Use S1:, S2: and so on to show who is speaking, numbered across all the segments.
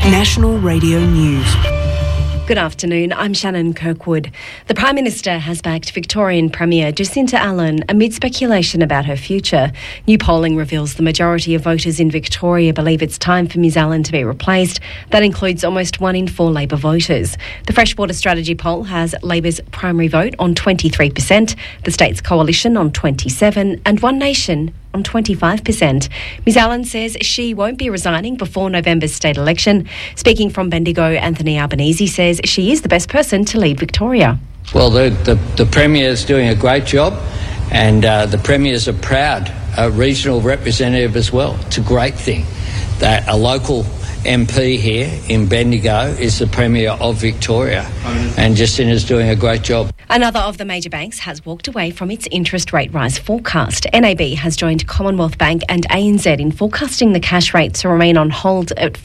S1: National Radio News.
S2: Good afternoon, I'm Shannon Kirkwood. The Prime Minister has backed Victorian Premier Jacinta Allan amid speculation about her future. New polling reveals the majority of voters in Victoria believe it's time for Ms Allan to be replaced. That includes almost 1 in 4 Labor voters. The Freshwater Strategy poll has Labor's primary vote on 23%, the state's coalition on 27%, and One Nation on 25%. Ms Allan says she won't be resigning before November's state election. Speaking from Bendigo, Anthony Albanese says she is the best person to lead Victoria.
S3: Well, the Premier is doing a great job, and the Premier is a proud regional representative as well. It's a great thing that a local MP here in Bendigo is the Premier of Victoria, and Jacinta's doing a great job.
S2: Another of the major banks has walked away from its interest rate rise forecast. NAB has joined Commonwealth Bank and ANZ in forecasting the cash rate to remain on hold at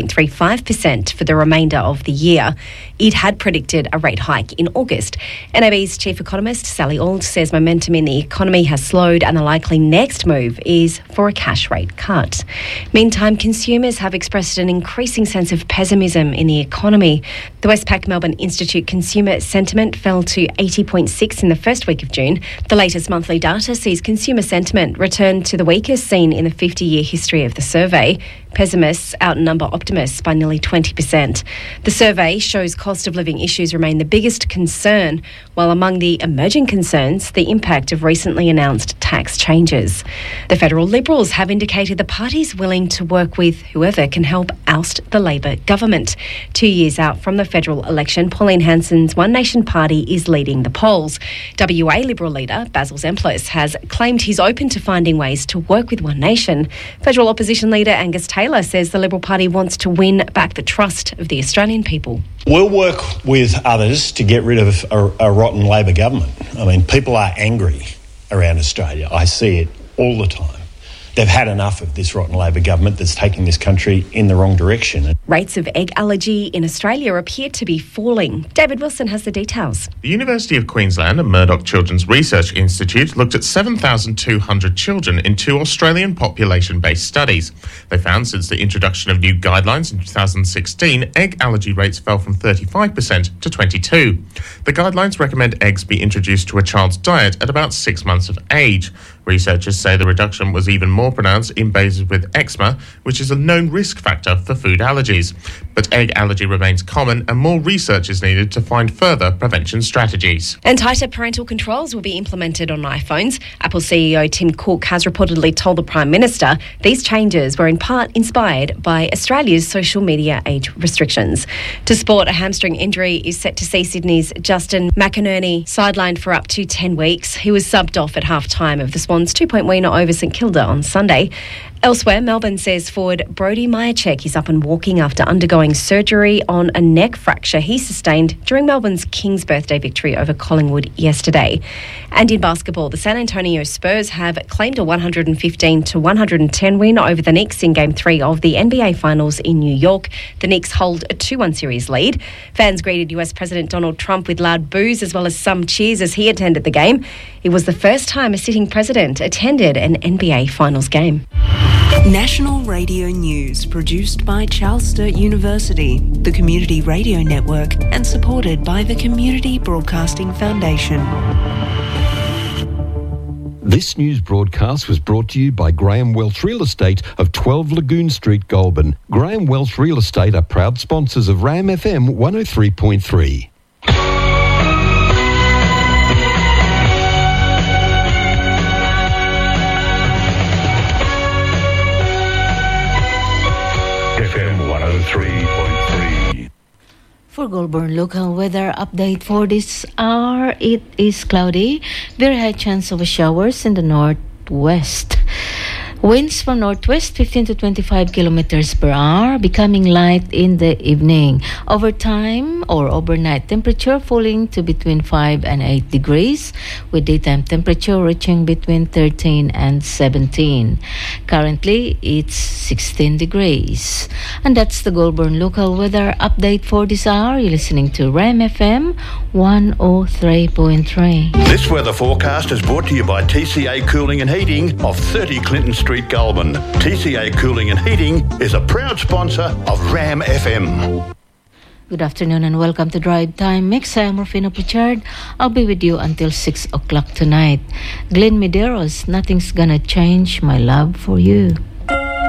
S2: 4.35% for the remainder of the year. It had predicted a rate hike in August. NAB's chief economist, Sally Auld, says momentum in the economy has slowed and the likely next move is for a cash rate cut. Meantime, consumers have expressed an increasing sense of pessimism in the economy. The Westpac Melbourne Institute consumer sentiment fell to 80.6 in the first week of June. The latest monthly data sees consumer sentiment return to the weakest seen in the 50-year history of the survey. Pessimists outnumber optimists by nearly 20%. The survey shows cost of living issues remain the biggest concern, while among the emerging concerns, the impact of recently announced tax changes. The federal Liberals have indicated the party's willing to work with whoever can help oust the Labor government. 2 years out from the federal election, Pauline Hanson's One Nation party is leading the polls. WA Liberal leader Basil Zemplis has claimed he's open to finding ways to work with One Nation. Federal opposition leader Angus Taylor says the Liberal Party wants to win back the trust of the Australian people.
S4: We'll work with others to get rid of a rotten Labor government. I mean, people are angry around Australia. I see it all the time. They've had enough of this rotten Labor government that's taking this country in the wrong direction.
S2: Rates of egg allergy in Australia appear to be falling. David Wilson has the details.
S5: The University of Queensland and Murdoch Children's Research Institute looked at 7,200 children in 2 Australian population-based studies. They found since the introduction of new guidelines in 2016, egg allergy rates fell from 35% to 22%. The guidelines recommend eggs be introduced to a child's diet at about 6 months of age. Researchers say the reduction was even more pronounced in babies with eczema, which is a known risk factor for food allergies. But egg allergy remains common, and more research is needed to find further prevention strategies.
S2: And tighter parental controls will be implemented on iPhones. Apple CEO Tim Cook has reportedly told the Prime Minister these changes were in part inspired by Australia's social media age restrictions. To sport, a hamstring injury is set to see Sydney's Justin McInerney sidelined for up to 10 weeks. He was subbed off at half-time of the Swans' 2-point win over St Kilda on Sunday. Elsewhere, Melbourne says forward Brody Myercheck is up and walking after undergoing surgery on a neck fracture he sustained during Melbourne's King's birthday victory over Collingwood yesterday. And in basketball, the San Antonio Spurs have claimed a 115-110 win over the Knicks in Game 3 of the NBA Finals in New York. The Knicks hold a 2-1 series lead. Fans greeted US President Donald Trump with loud boos as well as some cheers as he attended the game. It was the first time a sitting president attended an NBA Finals game.
S1: National Radio News, produced by Charles Sturt University, the Community Radio Network, and supported by the Community Broadcasting Foundation.
S6: This news broadcast was brought to you by Graham Welsh Real Estate of 12 Lagoon Street, Goulburn. Graham Welsh Real Estate are proud sponsors of RAM FM 103.3.
S7: FM 103.3.
S8: For Goulburn local weather update for this hour, it is cloudy. Very high chance of showers in the northwest. Winds from northwest 15 to 25 kilometers per hour, becoming light in the evening. Overtime or overnight temperature falling to between 5 and 8 degrees, with daytime temperature reaching between 13 and 17. Currently, it's 16 degrees. And that's the Goulburn local weather update for this hour. You're listening to RAM FM 103.3.
S7: This weather forecast is brought to you by TCA Cooling and Heating of 30 Clinton Street. Street, Goulburn. TCA Cooling and Heating is a proud sponsor of Ram FM.
S8: Good afternoon and welcome to Drive Time Mix. I'm Rufino Pritchard. I'll be with you until 6 o'clock tonight. Glenn Medeiros, Nothing's Gonna Change My Love for You.